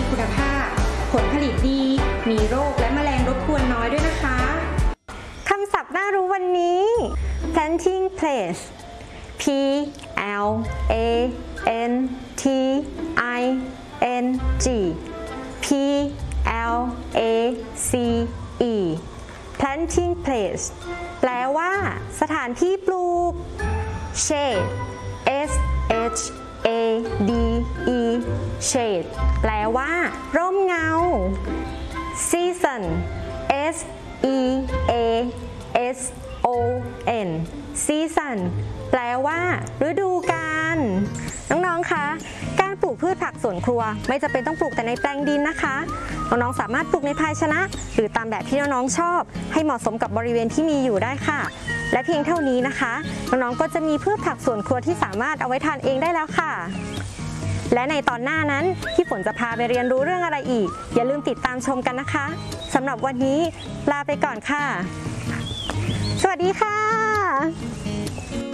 คุณภาพผลผลิตดีมีโรคและแมลงรบกวนน้อยด้วยนะคะคำศัพท์น่ารู้วันนี้ planting place P L A N T I N G P L A C E planting place แปลว่าสถานที่ปลูก shade S H A D E shade แปลว่าร่มเงา season S E A S O N season แปลว่าฤดูกาลน้องๆคะการปลูกพืชผักสวนครัวไม่จำเป็นต้องปลูกแต่ในแปลงดินนะคะน้องๆสามารถปลูกในภาชนะหรือตามแบบที่น้องๆชอบให้เหมาะสมกับบริเวณที่มีอยู่ได้ค่ะและเพียงเท่านี้นะคะน้องๆก็จะมีพืชผักสวนครัวที่สามารถเอาไว้ทานเองได้แล้วค่ะและในตอนหน้านั้นพี่ฝนจะพาไปเรียนรู้เรื่องอะไรอีกอย่าลืมติดตามชมกันนะคะสำหรับวันนี้ลาไปก่อนค่ะสวัสดีค่ะ